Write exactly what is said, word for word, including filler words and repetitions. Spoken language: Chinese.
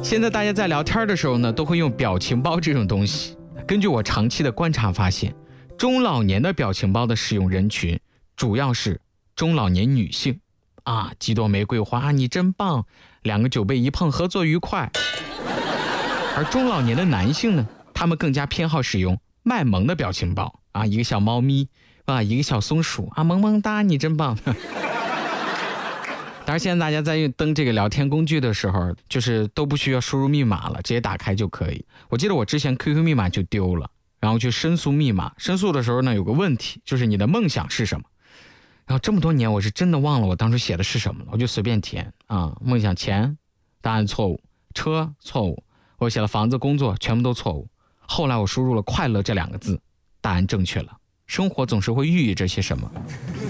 现在大家在聊天的时候呢，都会用表情包这种东西。根据我长期的观察发现，中老年的表情包的使用人群主要是中老年女性啊，几朵玫瑰花，你真棒，两个酒杯一碰，合作愉快。而中老年的男性呢，他们更加偏好使用卖萌的表情包啊，一个小猫咪啊，一个小松鼠啊，萌萌哒，你真棒。当然现在大家在登这个聊天工具的时候，就是都不需要输入密码了，直接打开就可以。我记得我之前 Q Q 密码就丢了，然后去申诉密码，申诉的时候呢，有个问题，就是你的梦想是什么。然后这么多年我是真的忘了我当时写的是什么了，我就随便填啊，梦想钱，答案错误，车错误，我写了房子工作全部都错误。后来我输入了快乐这两个字，答案正确了。生活总是会寓意着些什么。